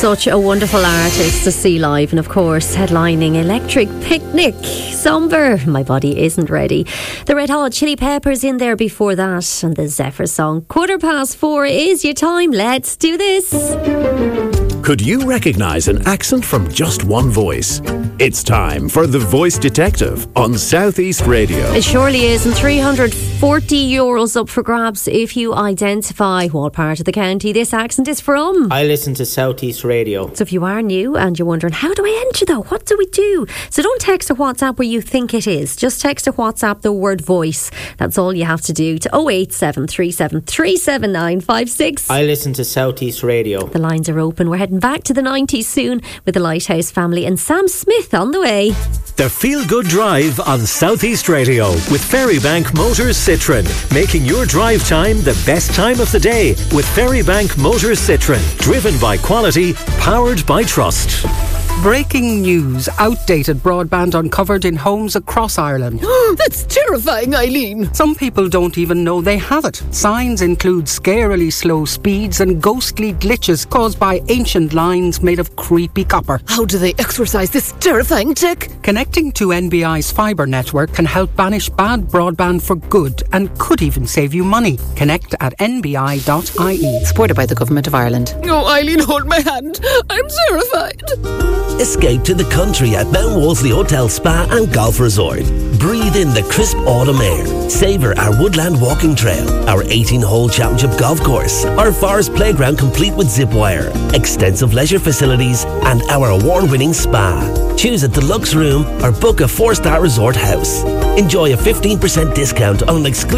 Such a wonderful artist to see live, and of course headlining Electric Picnic. Somber, My Body Isn't Ready. The Red Hot Chili Peppers in there before that, and the Zephyr song. 4:15 is your time. Let's do this. Could you recognise an accent from just one voice? It's time for The Voice Detective on South East Radio. It surely is, and €340 up for grabs if you identify what part of the county this accent is from. I listen to South East Radio. So if you are new and you're wondering, how do I enter though? What do we do? So don't text or WhatsApp where you think it is. Just text or WhatsApp the word voice. That's all you have to do to 08737 37956. I listen to South East Radio. The lines are open. We're heading back to the 90s soon with the Lighthouse Family and Sam Smith on the way. The Feel Good Drive on South East Radio with Ferrybank Motors Citroen, making your drive time the best time of the day with Ferrybank Motors Citroen, driven by quality, powered by trust. Breaking news. Outdated broadband uncovered in homes across Ireland. That's terrifying, Eileen. Some people don't even know they have it. Signs include scarily slow speeds and ghostly glitches caused by ancient lines made of creepy copper. How do they exorcise this terrifying tech? Connecting to NBI's fibre network can help banish bad broadband for good and could even save you money. Connect at nbi.ie. Supported by the Government of Ireland. Oh, Eileen, hold my hand. I'm terrified. Escape to the country at Mount Wolseley Hotel Spa and Golf Resort. Breathe in the crisp autumn air. Savour our woodland walking trail, our 18-hole championship golf course, our forest playground complete with zip wire, extensive leisure facilities, and our award-winning spa. Choose a deluxe room or book a 4-star resort house. Enjoy a 15% discount on an exclusive